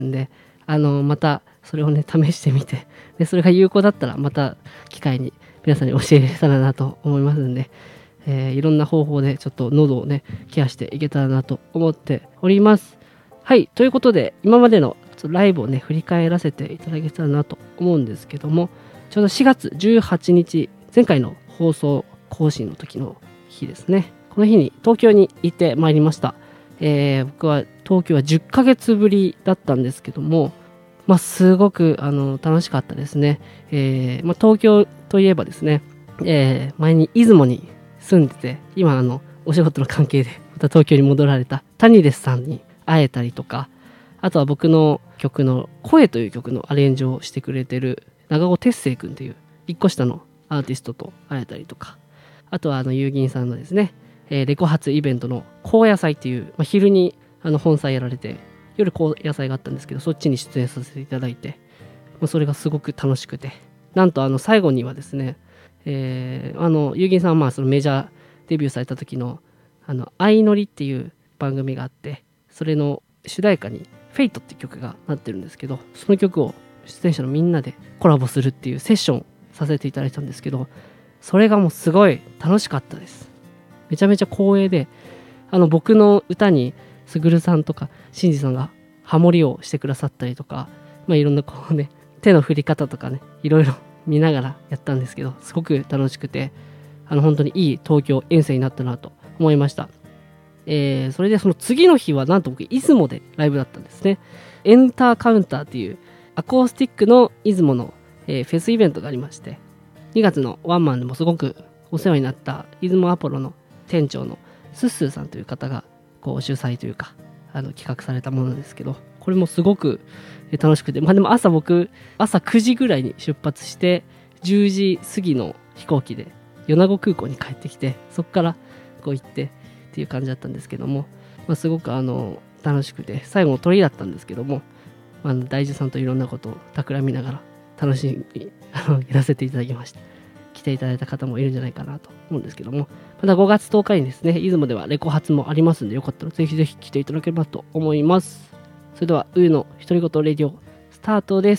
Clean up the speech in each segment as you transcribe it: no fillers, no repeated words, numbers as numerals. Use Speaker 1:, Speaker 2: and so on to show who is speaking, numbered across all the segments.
Speaker 1: んで、またそれをね試してみて、でそれが有効だったらまた機会に皆さんに教えれたらなと思いますんで、いろんな方法でちょっと喉をねケアしていけたらなと思っております。はい、ということで今までのライブをね振り返らせていただけたらなと思うんですけども、ちょうど4月18日前回の放送更新の時の日ですね。この日に東京に行ってまいりました。僕は東京は10ヶ月ぶりだったんですけども、すごく楽しかったですね。東京といえばですね、前に出雲に住んでて、今お仕事の関係でまた東京に戻られたタニレスさんに会えたりとか、あとは僕の曲の声という曲のアレンジをしてくれてる長尾哲星くんという1個下のアーティストと会えたりとか、あとはユーギンさんのですね、レコ発イベントの高野祭っていう、昼に本祭やられて、夜高野祭があったんですけど、そっちに出演させていただいて、それがすごく楽しくて、なんと最後にはですね、ユーギンさんはそのメジャーデビューされた時の相乗りっていう番組があって、それの主題歌にフェイトっていう曲がなってるんですけど、その曲を出演者のみんなでコラボするっていうセッションさせていただいたんですけど、それがもうすごい楽しかったです。めちゃめちゃ光栄で、僕の歌にすぐるさんとかしんじさんがハモリをしてくださったりとか、いろんな手の振り方とかね、いろいろ見ながらやったんですけど、すごく楽しくて、本当にいい東京遠征になったなと思いました。それでその次の日はなんと僕出雲でライブだったんですね。エンターカウンターっていうアコースティックの出雲の、フェスイベントがありまして、2月のワンマンでもすごくお世話になった出雲アポロの店長のスッスーさんという方が主催というか企画されたものですけど、これもすごく楽しくて、でも僕朝9時ぐらいに出発して10時過ぎの飛行機で米子空港に帰ってきて、そこから行ってっていう感じだったんですけども、すごく楽しくて、最後の鳥だったんですけども、大樹さんといろんなことを企みながら楽しみにやらせていただきました。来ていただいた方もいるんじゃないかなと思うんですけども、また5月10日にですね、出雲ではレコ発もありますんで、よかったらぜひぜひ来ていただければと思います。それでは上の独り言レディオスタートです。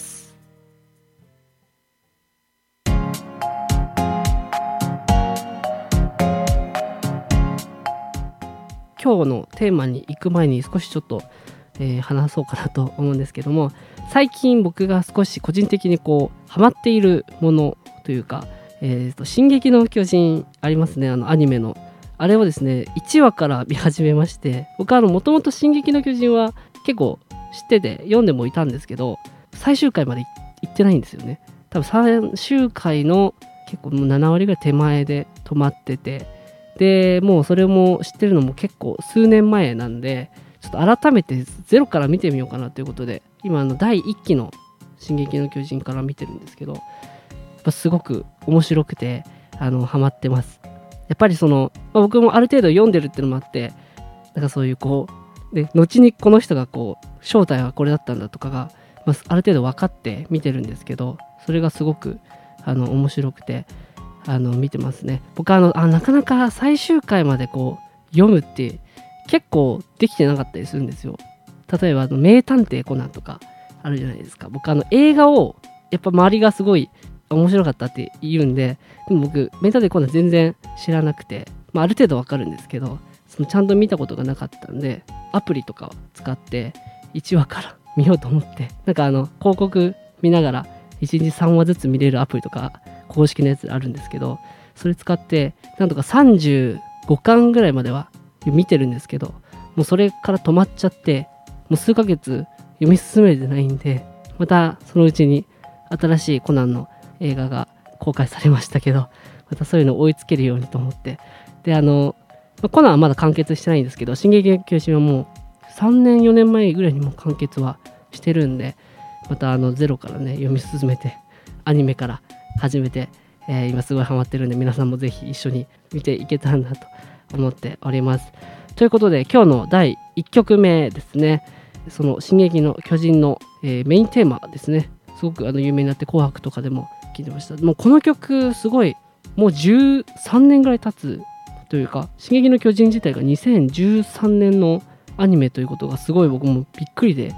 Speaker 1: 今日のテーマに行く前に少しちょっと、話そうかなと思うんですけども、最近僕が少し個人的にハマっているものというか、進撃の巨人ありますね、アニメのあれをですね1話から見始めまして、僕はもともと進撃の巨人は結構知ってて読んでもいたんですけど、最終回まで行ってないんですよね。多分最終回の結構もう7割ぐらい手前で止まってて、でもうそれも知ってるのも結構数年前なんで、ちょっと改めてゼロから見てみようかなということで、今第1期の進撃の巨人から見てるんですけど、やっぱすごく面白くてハマってます。やっぱり僕もある程度読んでるっていうのもあって、なんかそういうで後にこの人が正体はこれだったんだとかが、ある程度分かって見てるんですけど、それがすごく面白くて見てますね。僕なかなか最終回まで読むって結構できてなかったりするんですよ。例えば名探偵コナンとかあるじゃないですか。僕映画をやっぱ周りがすごい面白かったって言うんで、でも僕名探偵コナン全然知らなくて、ある程度わかるんですけど、ちゃんと見たことがなかったんで、アプリとかを使って1話から見ようと思って、なんか広告見ながら1日3話ずつ見れるアプリとか公式のやつあるんですけど、それ使ってなんとか35巻ぐらいまでは見てるんですけど、もうそれから止まっちゃって、もう数ヶ月読み進めてないんで、またそのうちに新しいコナンの映画が公開されましたけど、またそういうのを追いつけるようにと思って、でコナンはまだ完結してないんですけど、進撃の巨人はもう3年4年前ぐらいにも完結はしてるんで、またゼロからね読み進めて、アニメから始めて、今すごいハマってるんで、皆さんもぜひ一緒に見ていけたらなと思っております。ということで今日の第1曲目ですね、その進撃の巨人の、メインテーマですね。すごく有名になって紅白とかでも聴いてました。もうこの曲すごいもう13年ぐらい経つというか、進撃の巨人自体が2013年のアニメということがすごい僕もびっくりで、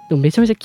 Speaker 1: でもめちゃめちゃ